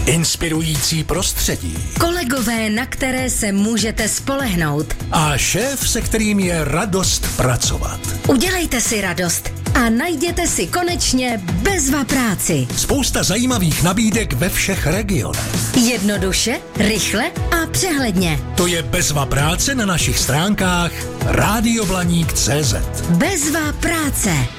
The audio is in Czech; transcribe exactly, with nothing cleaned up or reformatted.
inspirující prostředí. Kolegové, na které se můžete spolehnout. A šéf, se kterým je radost pracovat. Udělejte si radost a najděte si konečně Bezva práci. Spousta zajímavých nabídek ve všech regionech. Jednoduše, rychle a přehledně. To je Bezva práce na našich stránkách rádio blaník tečka cé zet. Bezva práce.